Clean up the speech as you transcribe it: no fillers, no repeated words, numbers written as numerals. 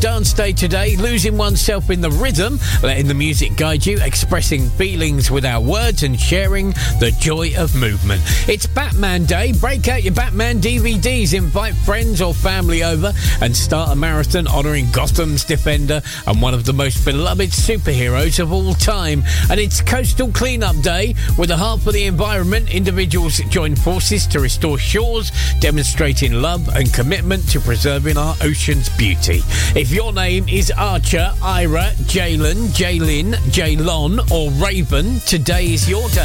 Dance day today, losing oneself in the rhythm, letting the music guide you, expressing feelings without words and sharing the joy of movement. It's Batman Day. Break out your Batman DVDs, invite friends or family over and start a marathon honouring Gotham's Defender and one of the most beloved superheroes of all time. And it's Coastal Cleanup Day. With a heart for the environment, individuals join forces to restore shores, demonstrating love and commitment to preserving our ocean's beauty. If your name is Archer, Ira, Jalen, Jaylin, Jaylon or Raven, today is your day.